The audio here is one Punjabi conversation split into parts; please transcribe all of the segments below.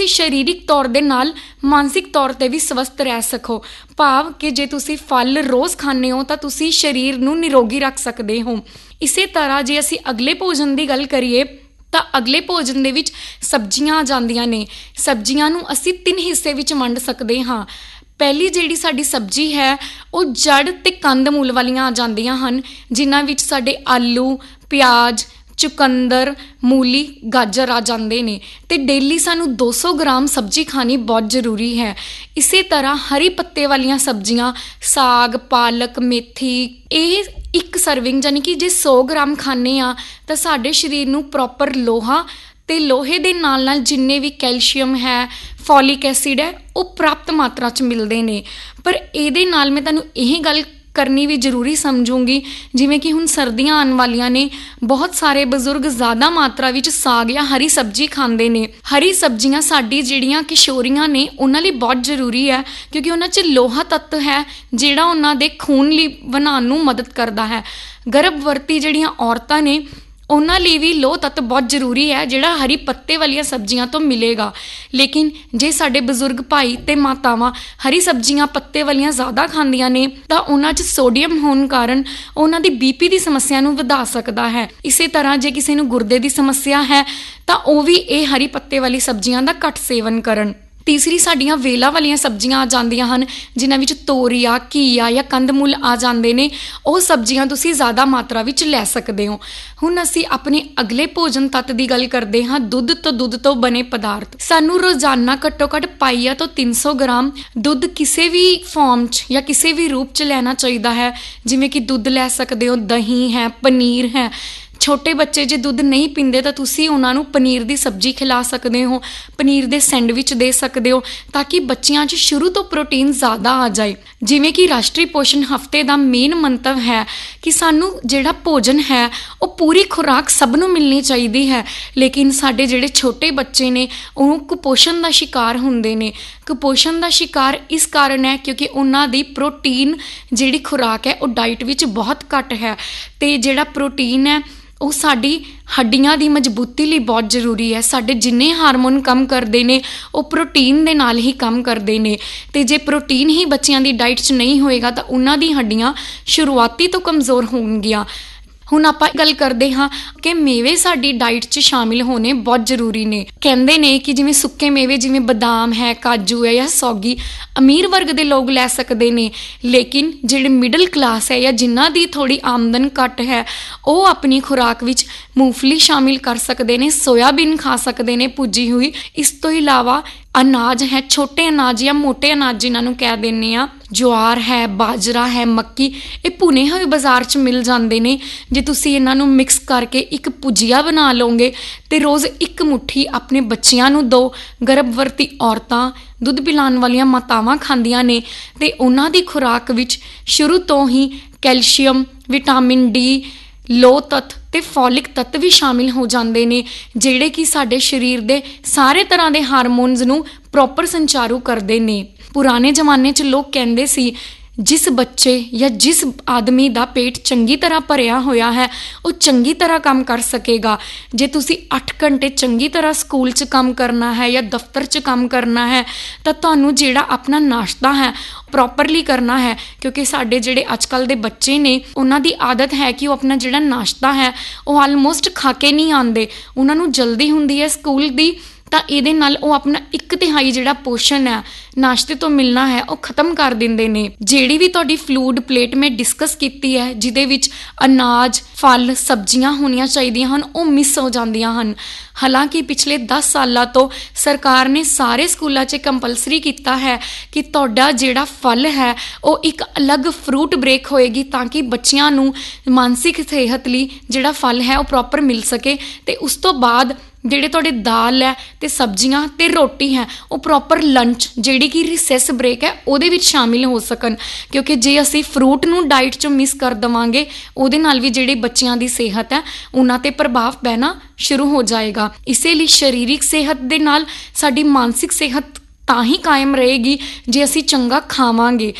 ਤੁਸੀਂ ਸਰੀਰਿਕ ਤੌਰ ਦੇ ਨਾਲ ਮਾਨਸਿਕ ਤੌਰ 'ਤੇ ਵੀ ਸਵਸਥ ਰਹਿ ਸਕੋ। ਭਾਵ ਕਿ ਜੇ ਤੁਸੀਂ ਫਲ ਰੋਜ਼ ਖਾਂਦੇ ਹੋ ਤਾਂ ਤੁਸੀਂ ਸਰੀਰ ਨੂੰ ਨਿਰੋਗੀ ਰੱਖ ਸਕਦੇ ਹੋ। ਇਸੇ ਤਰ੍ਹਾਂ ਜੇ ਅਸੀਂ ਅਗਲੇ ਭੋਜਨ ਦੀ ਗੱਲ ਕਰੀਏ ਤਾਂ ਅਗਲੇ ਭੋਜਨ ਦੇ ਵਿੱਚ ਸਬਜ਼ੀਆਂ ਆ ਜਾਂਦੀਆਂ ਨੇ। ਸਬਜ਼ੀਆਂ ਨੂੰ ਅਸੀਂ 3 ਹਿੱਸੇ ਵਿੱਚ ਵੰਡ ਸਕਦੇ ਹਾਂ। ਪਹਿਲੀ ਜਿਹੜੀ ਸਾਡੀ ਸਬਜ਼ੀ ਹੈ ਉਹ ਜੜ ਅਤੇ ਕੰਦ ਮੂਲ ਵਾਲੀਆਂ ਆ ਜਾਂਦੀਆਂ ਹਨ, ਜਿਨ੍ਹਾਂ ਵਿੱਚ ਸਾਡੇ ਆਲੂ, ਪਿਆਜ਼, ਚੁਕੰਦਰ, ਮੂਲੀ, ਗਾਜਰ ਆ ਜਾਂਦੇ ਨੇ ਅਤੇ ਡੇਲੀ ਸਾਨੂੰ 200 ਗ੍ਰਾਮ ਸਬਜ਼ੀ ਖਾਣੀ ਬਹੁਤ ਜ਼ਰੂਰੀ ਹੈ। ਇਸੇ ਤਰ੍ਹਾਂ ਹਰੀ ਪੱਤੇ ਵਾਲੀਆਂ ਸਬਜ਼ੀਆਂ, ਸਾਗ, ਪਾਲਕ, ਮੇਥੀ, ਇਹ ਇੱਕ ਸਰਵਿੰਗ ਯਾਨੀ ਕਿ ਜੇ 100 ਗ੍ਰਾਮ ਖਾਂਦੇ ਹਾਂ ਤਾਂ ਸਾਡੇ ਸਰੀਰ ਨੂੰ ਪ੍ਰੋਪਰ ਲੋਹਾ ਅਤੇ ਲੋਹੇ ਦੇ ਨਾਲ ਨਾਲ ਜਿੰਨੇ ਵੀ ਕੈਲਸ਼ੀਅਮ ਹੈ, ਫੋਲਿਕ ਐਸਿਡ ਹੈ, ਉਹ ਪ੍ਰਾਪਤ ਮਾਤਰਾ 'ਚ ਮਿਲਦੇ ਨੇ। ਪਰ ਇਹਦੇ ਨਾਲ ਮੈਂ ਤੁਹਾਨੂੰ ਇਹ ਗੱਲ ਕਰਨੀ ਵੀ ਜ਼ਰੂਰੀ ਸਮਝੂੰਗੀ, ਜਿਵੇਂ ਕਿ ਹੁਣ ਸਰਦੀਆਂ ਆਉਣ ਵਾਲੀਆਂ ਨੇ, ਬਹੁਤ ਸਾਰੇ ਬਜ਼ੁਰਗ ਜ਼ਿਆਦਾ ਮਾਤਰਾ ਵਿੱਚ ਸਾਗ ਜਾਂ ਹਰੀ ਸਬਜ਼ੀ ਖਾਂਦੇ ਨੇ। ਹਰੀ ਸਬਜ਼ੀਆਂ ਸਾਡੀ ਜਿਹੜੀਆਂ ਕਿਸ਼ੋਰੀਆਂ ਨੇ ਉਹਨਾਂ ਲਈ ਬਹੁਤ ਜ਼ਰੂਰੀ ਹੈ, ਕਿਉਂਕਿ ਉਹਨਾਂ 'ਚ ਲੋਹਾ ਤੱਤ ਹੈ ਜਿਹੜਾ ਉਹਨਾਂ ਦੇ ਖੂਨ ਲਈ ਬਣਾਉਣ ਨੂੰ ਮਦਦ ਕਰਦਾ ਹੈ। ਗਰਭਵਤੀ ਜਿਹੜੀਆਂ ਔਰਤਾਂ ਨੇ ਉਹਨਾਂ ਲਈ ਵੀ ਲੋਹ ਤੱਤ ਬਹੁਤ ਜ਼ਰੂਰੀ ਹੈ, ਜਿਹੜਾ ਹਰੀ ਪੱਤੇ ਵਾਲੀਆਂ ਸਬਜ਼ੀਆਂ ਤੋਂ ਮਿਲੇਗਾ। ਲੇਕਿਨ ਜੇ ਸਾਡੇ ਬਜ਼ੁਰਗ ਭਾਈ ਅਤੇ ਮਾਤਾਵਾਂ ਹਰੀ ਸਬਜ਼ੀਆਂ ਪੱਤੇ ਵਾਲੀਆਂ ਜ਼ਿਆਦਾ ਖਾਂਦੀਆਂ ਨੇ ਤਾਂ ਉਹਨਾਂ 'ਚ ਸੋਡੀਅਮ ਹੋਣ ਕਾਰਨ ਉਹਨਾਂ ਦੀ BP ਦੀ ਸਮੱਸਿਆ ਨੂੰ ਵਧਾ ਸਕਦਾ ਹੈ। ਇਸੇ ਤਰ੍ਹਾਂ ਜੇ ਕਿਸੇ ਨੂੰ ਗੁਰਦੇ ਦੀ ਸਮੱਸਿਆ ਹੈ ਤਾਂ ਉਹ ਵੀ ਇਹ ਹਰੀ ਪੱਤੇ ਵਾਲੀ ਸਬਜ਼ੀਆਂ ਦਾ ਘੱਟ ਸੇਵਨ ਕਰਨ। ਤੀਸਰੀ ਸਾਡੀਆਂ ਵੇਲਾਂ ਵਾਲੀਆਂ ਸਬਜ਼ੀਆਂ ਆ ਜਾਂਦੀਆਂ ਹਨ, ਜਿਨ੍ਹਾਂ ਵਿੱਚ ਤੋਰੀਆ, ਘੀਆ ਜਾਂ ਕੰਦਮੂਲ ਆ ਜਾਂਦੇ ਨੇ। ਉਹ ਸਬਜ਼ੀਆਂ ਤੁਸੀਂ ਜ਼ਿਆਦਾ ਮਾਤਰਾ ਵਿੱਚ ਲੈ ਸਕਦੇ ਹੋ। ਹੁਣ ਅਸੀਂ ਆਪਣੇ ਅਗਲੇ ਭੋਜਨ ਤੱਤ ਦੀ ਗੱਲ ਕਰਦੇ ਹਾਂ, ਦੁੱਧ ਤੋਂ ਬਣੇ ਪਦਾਰਥ। ਸਾਨੂੰ ਰੋਜ਼ਾਨਾ ਘੱਟੋ ਘੱਟ ਪਾਈਆ ਤੋਂ 300 ਗ੍ਰਾਮ ਦੁੱਧ ਕਿਸੇ ਵੀ ਫਾਰਮ 'ਚ ਜਾਂ ਕਿਸੇ ਵੀ ਰੂਪ 'ਚ ਲੈਣਾ ਚਾਹੀਦਾ ਹੈ। ਜਿਵੇਂ ਕਿ ਦੁੱਧ ਲੈ ਸਕਦੇ ਹੋ, ਦਹੀਂ ਹੈ, ਪਨੀਰ ਹੈ। ਛੋਟੇ ਬੱਚੇ ਜੇ ਦੁੱਧ ਨਹੀਂ ਪੀਂਦੇ ਤਾਂ ਤੁਸੀਂ ਉਹਨਾਂ ਨੂੰ ਪਨੀਰ ਦੀ ਸਬਜ਼ੀ ਖਿਲਾ ਸਕਦੇ ਹੋ, ਪਨੀਰ ਦੇ ਸੈਂਡਵਿਚ ਦੇ ਸਕਦੇ ਹੋ, ਤਾਂ ਕਿ ਬੱਚਿਆਂ 'ਚ ਸ਼ੁਰੂ ਤੋਂ ਪ੍ਰੋਟੀਨ ਜ਼ਿਆਦਾ ਆ ਜਾਏ। ਜਿਵੇਂ ਕਿ ਰਾਸ਼ਟਰੀ ਪੋਸ਼ਣ ਹਫ਼ਤੇ ਦਾ ਮੇਨ ਮੰਤਵ ਹੈ ਕਿ ਸਾਨੂੰ ਜਿਹੜਾ ਭੋਜਨ ਹੈ ਉਹ ਪੂਰੀ ਖੁਰਾਕ ਸਭ ਨੂੰ ਮਿਲਣੀ ਚਾਹੀਦੀ ਹੈ। ਲੇਕਿਨ ਸਾਡੇ ਜਿਹੜੇ ਛੋਟੇ ਬੱਚੇ ਨੇ ਉਹ ਕੁਪੋਸ਼ਣ ਦਾ ਸ਼ਿਕਾਰ ਹੁੰਦੇ ਨੇ। ਕੁਪੋਸ਼ਣ ਦਾ ਸ਼ਿਕਾਰ ਇਸ ਕਾਰਨ ਹੈ ਕਿਉਂਕਿ ਉਹਨਾਂ ਦੀ ਪ੍ਰੋਟੀਨ ਜਿਹੜੀ ਖੁਰਾਕ ਹੈ ਉਹ ਡਾਈਟ ਵਿੱਚ ਬਹੁਤ ਘੱਟ ਹੈ, ਅਤੇ ਜਿਹੜਾ ਪ੍ਰੋਟੀਨ ਹੈ ਉਹ ਸਾਡੀ ਹੱਡੀਆਂ ਦੀ ਮਜ਼ਬੂਤੀ ਲਈ ਬਹੁਤ ਜ਼ਰੂਰੀ ਹੈ। ਸਾਡੇ ਜਿੰਨੇ ਹਾਰਮੋਨ ਕੰਮ ਕਰਦੇ ਨੇ ਉਹ ਪ੍ਰੋਟੀਨ ਦੇ ਨਾਲ ਹੀ ਕੰਮ ਕਰਦੇ ਨੇ, ਅਤੇ ਜੇ ਪ੍ਰੋਟੀਨ ਹੀ ਬੱਚਿਆਂ ਦੀ ਡਾਈਟ 'ਚ ਨਹੀਂ ਹੋਏਗਾ ਤਾਂ ਉਹਨਾਂ ਦੀ ਹੱਡੀਆਂ ਸ਼ੁਰੂਆਤੀ ਤੋਂ ਕਮਜ਼ੋਰ ਹੋਣਗੀਆਂ। ਹੁਣ ਆਪਾਂ ਗੱਲ ਕਰਦੇ ਹਾਂ ਕਿ ਮੇਵੇ ਸਾਡੀ ਡਾਈਟ 'ਚ ਸ਼ਾਮਿਲ ਹੋਣੇ ਬਹੁਤ ਜ਼ਰੂਰੀ ਨੇ। ਕਹਿੰਦੇ ਨੇ ਕਿ ਜਿਵੇਂ ਸੁੱਕੇ ਮੇਵੇ ਜਿਵੇਂ ਬਦਾਮ ਹੈ, ਕਾਜੂ ਹੈ ਜਾਂ ਸੌਗੀ ਅਮੀਰ ਵਰਗ ਦੇ ਲੋਕ ਲੈ ਸਕਦੇ ਨੇ, ਲੇਕਿਨ ਜਿਹੜੇ ਮਿਡਲ ਕਲਾਸ ਹੈ ਜਾਂ ਜਿਨ੍ਹਾਂ ਦੀ ਥੋੜ੍ਹੀ ਆਮਦਨ ਘੱਟ ਹੈ ਉਹ ਆਪਣੀ ਖੁਰਾਕ ਵਿੱਚ ਮੂੰਗਫਲੀ ਸ਼ਾਮਿਲ ਕਰ ਸਕਦੇ ਨੇ, ਸੋਇਆਬੀਨ ਖਾ ਸਕਦੇ ਨੇ ਭੁੱਜੀ ਹੋਈ। ਇਸ ਤੋਂ ਇਲਾਵਾ ਅਨਾਜ ਹੈ, ਛੋਟੇ ਅਨਾਜ ਜਾਂ ਮੋਟੇ ਅਨਾਜ ਜਿਨ੍ਹਾਂ ਨੂੰ ਕਹਿ ਦਿੰਦੇ ਆ, ਜਵਾਰ ਹੈ, ਬਾਜਰਾ ਹੈ, ਮੱਕੀ, ਇਹ ਭੁਨੇ ਹੋਏ ਬਾਜ਼ਾਰ 'ਚ ਮਿਲ ਜਾਂਦੇ ਨੇ। ਜੇ ਤੁਸੀਂ ਇਹਨਾਂ ਨੂੰ ਮਿਕਸ ਕਰਕੇ ਇੱਕ ਭੁਜੀਆ ਬਣਾ ਲਓਗੇ ਅਤੇ ਰੋਜ਼ ਇੱਕ ਮੁੱਠੀ ਆਪਣੇ ਬੱਚਿਆਂ ਨੂੰ ਦਿਓ। ਗਰਭਵਤੀ ਔਰਤਾਂ, ਦੁੱਧ ਪਿਲਾਉਣ ਵਾਲੀਆਂ ਮਾਤਾਵਾਂ ਖਾਂਦੀਆਂ ਨੇ ਅਤੇ ਉਹਨਾਂ ਦੀ ਖੁਰਾਕ ਵਿੱਚ ਸ਼ੁਰੂ ਤੋਂ ਹੀ ਕੈਲਸ਼ੀਅਮ, ਵਿਟਾਮਿਨ ਡੀ, ਲੋਹ ਤੱਤ ਅਤੇ ਫੋਲਿਕ ਤੱਤ ਵੀ ਸ਼ਾਮਿਲ ਹੋ ਜਾਂਦੇ ਨੇ, ਜਿਹੜੇ ਕਿ ਸਾਡੇ ਸਰੀਰ ਦੇ ਸਾਰੇ ਤਰ੍ਹਾਂ ਦੇ ਹਾਰਮੋਨਸ ਨੂੰ ਪ੍ਰੋਪਰ ਸੰਚਾਰੂ ਕਰਦੇ ਨੇ। ਪੁਰਾਣੇ ਜ਼ਮਾਨੇ 'ਚ ਲੋਕ ਕਹਿੰਦੇ ਸੀ ਜਿਸ ਬੱਚੇ ਜਾਂ ਜਿਸ ਆਦਮੀ ਦਾ ਪੇਟ ਚੰਗੀ ਤਰ੍ਹਾਂ ਭਰਿਆ ਹੋਇਆ ਹੈ ਉਹ ਚੰਗੀ ਤਰ੍ਹਾਂ ਕੰਮ ਕਰ ਸਕੇਗਾ। ਜੇ ਤੁਸੀਂ 8 ਘੰਟੇ ਚੰਗੀ ਤਰ੍ਹਾਂ ਸਕੂਲ 'ਚ ਕੰਮ ਕਰਨਾ ਹੈ ਜਾਂ ਦਫ਼ਤਰ 'ਚ ਕੰਮ ਕਰਨਾ ਹੈ ਤਾਂ ਤੁਹਾਨੂੰ ਜਿਹੜਾ ਆਪਣਾ ਨਾਸ਼ਤਾ ਹੈ ਪ੍ਰੋਪਰਲੀ ਕਰਨਾ ਹੈ, ਕਿਉਂਕਿ ਸਾਡੇ ਜਿਹੜੇ ਅੱਜ ਕੱਲ੍ਹ ਦੇ ਬੱਚੇ ਨੇ ਉਹਨਾਂ ਦੀ ਆਦਤ ਹੈ ਕਿ ਉਹ ਆਪਣਾ ਜਿਹੜਾ ਨਾਸ਼ਤਾ ਹੈ ਉਹ ਆਲਮੋਸਟ ਖਾ ਕੇ ਨਹੀਂ ਆਉਂਦੇ। ਉਹਨਾਂ ਨੂੰ ਜਲਦੀ ਹੁੰਦੀ ਹੈ ਸਕੂਲ ਦੀ, ਤਾਂ ਇਹਦੇ ਨਾਲ ਉਹ ਆਪਣਾ 1/3 ਜਿਹੜਾ ਪੋਸ਼ਣ ਹੈ ਨਾਸ਼ਤੇ ਤੋਂ ਮਿਲਣਾ ਹੈ ਉਹ ਖਤਮ ਕਰ ਦਿੰਦੇ ਨੇ। ਜਿਹੜੀ ਵੀ ਤੁਹਾਡੀ ਫੂਡ ਪਲੇਟ ਮੈਂ ਡਿਸਕਸ ਕੀਤੀ ਹੈ ਜਿਹਦੇ ਵਿੱਚ ਅਨਾਜ, ਫਲ, ਸਬਜ਼ੀਆਂ ਹੋਣੀਆਂ ਚਾਹੀਦੀਆਂ ਹਨ, ਉਹ ਮਿਸ ਹੋ ਜਾਂਦੀਆਂ ਹਨ। ਹਾਲਾਂਕਿ ਪਿਛਲੇ 10 ਸਾਲਾਂ ਤੋਂ ਸਰਕਾਰ ਨੇ ਸਾਰੇ ਸਕੂਲਾਂ 'ਚ ਕੰਪਲਸਰੀ ਕੀਤਾ ਹੈ ਕਿ ਤੁਹਾਡਾ ਜਿਹੜਾ ਫਲ ਹੈ ਉਹ ਇੱਕ ਅਲੱਗ ਫਰੂਟ ਬ੍ਰੇਕ ਹੋਏਗੀ, ਤਾਂ ਕਿ ਬੱਚਿਆਂ ਨੂੰ ਮਾਨਸਿਕ ਸਿਹਤ ਲਈ ਜਿਹੜਾ ਫਲ ਹੈ ਉਹ ਪ੍ਰੋਪਰ ਮਿਲ ਸਕੇ, ਅਤੇ ਉਸ ਤੋਂ ਬਾਅਦ ਜਿਹੜੇ ਤੁਹਾਡੇ ਦਾਲ ਹੈ ਅਤੇ ਸਬਜ਼ੀਆਂ ਅਤੇ ਰੋਟੀ ਹੈ ਉਹ ਪ੍ਰੋਪਰ ਲੰਚ ਜਿਹੜੀ ਕਿ ਰਿਸੈਸ ਬ੍ਰੇਕ ਹੈ ਉਹਦੇ ਵਿੱਚ ਸ਼ਾਮਿਲ ਹੋ ਸਕਣ। ਕਿਉਂਕਿ ਜੇ ਅਸੀਂ ਫਰੂਟ ਨੂੰ ਡਾਈਟ 'ਚੋਂ ਮਿਸ ਕਰ ਦੇਵਾਂਗੇ ਉਹਦੇ ਨਾਲ ਵੀ ਜਿਹੜੇ ਬੱਚਿਆਂ ਦੀ ਸਿਹਤ ਹੈ ਉਹਨਾਂ 'ਤੇ ਪ੍ਰਭਾਵ ਪੈਣਾ ਸ਼ੁਰੂ ਹੋ ਜਾਏਗਾ। ਇਸੇ ਲਈ ਸਰੀਰਿਕ ਸਿਹਤ ਦੇ ਨਾਲ ਸਾਡੀ ਮਾਨਸਿਕ ਸਿਹਤ ਤਾਂ ਹੀ ਕਾਇਮ ਰਹੇਗੀ ਜੇ ਅਸੀਂ ਚੰਗਾ ਖਾਵਾਂਗੇ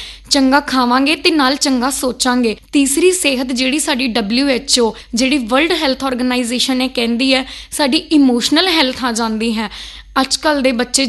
ਤੇ ਨਾਲ ਚੰਗਾ ਸੋਚਾਂਗੇ। ਤੀਸਰੀ ਸਿਹਤ ਜਿਹੜੀ ਸਾਡੀ WHO ਜਿਹੜੀ ਵਰਲਡ ਹੈਲਥ ਆਰਗੇਨਾਈਜੇਸ਼ਨ ਨੇ ਕਹਿੰਦੀ ਹੈ, ਸਾਡੀ ਇਮੋਸ਼ਨਲ ਹੈਲਥ ਆ ਜਾਂਦੀ ਹੈ। ਅੱਜ ਕੱਲ੍ਹ ਦੇ ਬੱਚੇ